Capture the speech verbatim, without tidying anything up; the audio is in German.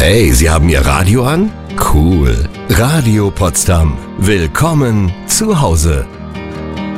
Hey, Sie haben Ihr Radio an? Cool. Radio Potsdam. Willkommen zu Hause.